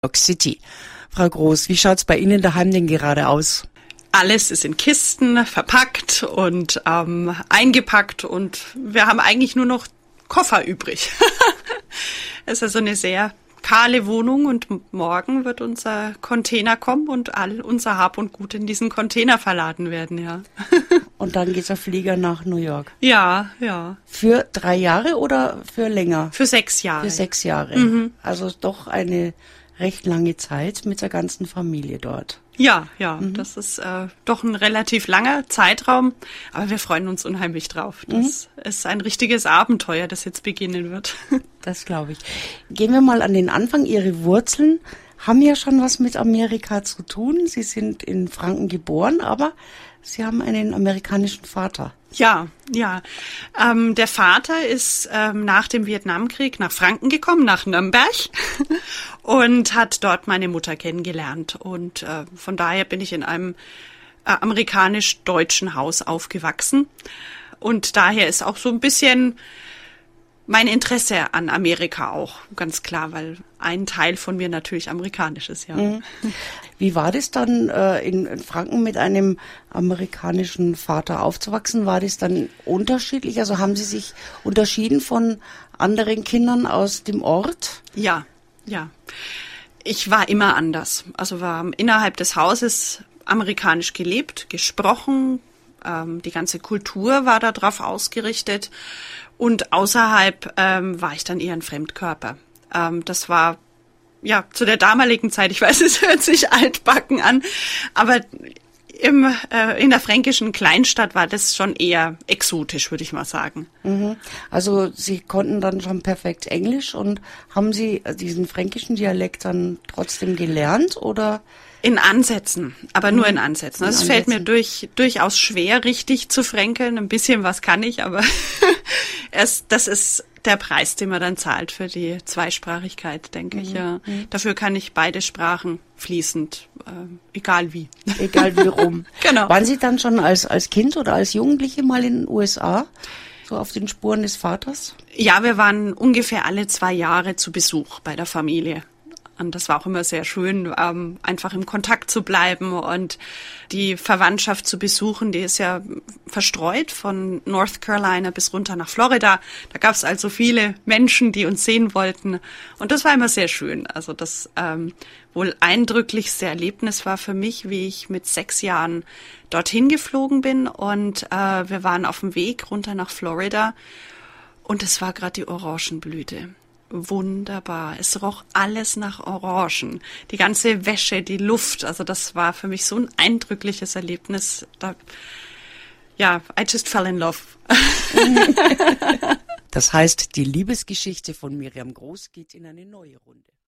York City. Frau Groß, wie schaut's bei Ihnen daheim denn gerade aus? Alles ist in Kisten verpackt und eingepackt und wir haben eigentlich nur noch Koffer übrig. Es ist also eine sehr kahle Wohnung und morgen wird unser Container kommen und all unser Hab und Gut in diesen Container verladen werden, ja. Und dann geht's auf Flieger nach New York. Ja, ja. Für 3 Jahre oder für länger? Für 6 Jahre. Für 6 Jahre. Also doch eine recht lange Zeit mit der ganzen Familie dort. Ja, das ist doch ein relativ langer Zeitraum, aber wir freuen uns unheimlich drauf. Das ist ein richtiges Abenteuer, das jetzt beginnen wird. Das glaube ich. Gehen wir mal an den Anfang. Ihre Wurzeln haben ja schon was mit Amerika zu tun. Sie sind in Franken geboren, aber Sie haben einen amerikanischen Vater. Ja. Der Vater ist nach dem Vietnamkrieg nach Franken gekommen, nach Nürnberg und hat dort meine Mutter kennengelernt. Und von daher bin ich in einem amerikanisch-deutschen Haus aufgewachsen. Und daher ist auch so ein bisschen mein Interesse an Amerika auch, ganz klar, weil ein Teil von mir natürlich amerikanisch ist, ja. Wie war das dann, in Franken mit einem amerikanischen Vater aufzuwachsen? War das dann unterschiedlich? Also haben Sie sich unterschieden von anderen Kindern aus dem Ort? Ja. Ich war immer anders. Also war innerhalb des Hauses amerikanisch gelebt, gesprochen. Die ganze Kultur war darauf ausgerichtet. Und außerhalb war ich dann eher ein Fremdkörper. Das war ja zu der damaligen Zeit, ich weiß, es hört sich altbacken an, aber in der fränkischen Kleinstadt war das schon eher exotisch, würde ich mal sagen. Also Sie konnten dann schon perfekt Englisch und haben Sie diesen fränkischen Dialekt dann trotzdem gelernt oder? In Ansätzen, aber nur in Ansätzen. Es fällt mir durchaus schwer, richtig zu fränkeln. Ein bisschen was kann ich, aber das ist der Preis, den man dann zahlt für die Zweisprachigkeit, denke ich. Ja. Dafür kann ich beide Sprachen fließend, egal wie. Egal wie rum. Genau. Waren Sie dann schon als Kind oder als Jugendliche mal in den USA? So auf den Spuren des Vaters? Ja, wir waren ungefähr alle 2 Jahre zu Besuch bei der Familie. Und das war auch immer sehr schön, einfach im Kontakt zu bleiben und die Verwandtschaft zu besuchen. Die ist ja verstreut von North Carolina bis runter nach Florida. Da gab es also viele Menschen, die uns sehen wollten. Und das war immer sehr schön. Also das wohl eindrücklichste Erlebnis war für mich, wie ich mit 6 Jahren dorthin geflogen bin. Und wir waren auf dem Weg runter nach Florida. Und es war gerade die Orangenblüte. Wunderbar. Es roch alles nach Orangen. Die ganze Wäsche, die Luft. Also das war für mich so ein eindrückliches Erlebnis. I just fell in love. Das heißt, die Liebesgeschichte von Miriam Groß geht in eine neue Runde.